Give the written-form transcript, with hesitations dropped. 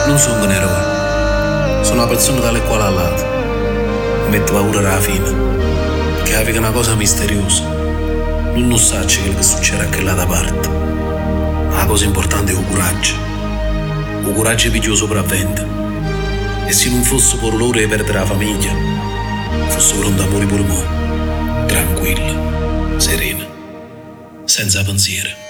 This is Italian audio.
Non sono un eroe, sono una persona tale quale all'altra. Mi metto paura alla fine, che è una cosa misteriosa. Non sa che succede a quella parte. La cosa importante è il coraggio. Il coraggio pigliò sopravvento. E se non fosse per loro di perdere la famiglia, fosse pronto a morire pure me. Tranquilla, serena, senza pensiero.